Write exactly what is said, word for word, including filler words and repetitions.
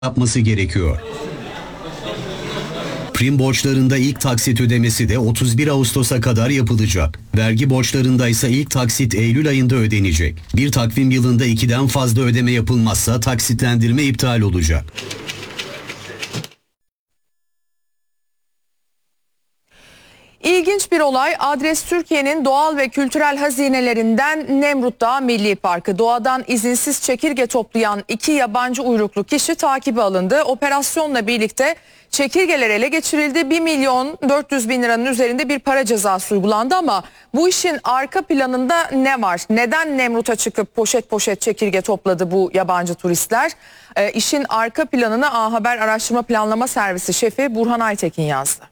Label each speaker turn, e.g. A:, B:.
A: yapması gerekiyor. Prim borçlarında ilk taksit ödemesi de otuz bir Ağustos'a kadar yapılacak. Vergi borçlarında ise ilk taksit Eylül ayında ödenecek. Bir takvim yılında ikiden fazla ödeme yapılmazsa taksitlendirme iptal olacak.
B: İlginç bir olay. Adres Türkiye'nin doğal ve kültürel hazinelerinden Nemrut Dağı Milli Parkı. Doğadan izinsiz çekirge toplayan iki yabancı uyruklu kişi takibe alındı. Operasyonla birlikte çekirgeler ele geçirildi. bir milyon dört yüz bin liranın üzerinde bir para cezası uygulandı ama bu işin arka planında ne var? Neden Nemrut'a çıkıp poşet poşet çekirge topladı bu yabancı turistler? E, işin arka planını A Haber Araştırma Planlama Servisi şefi Burhan Aytekin yazdı.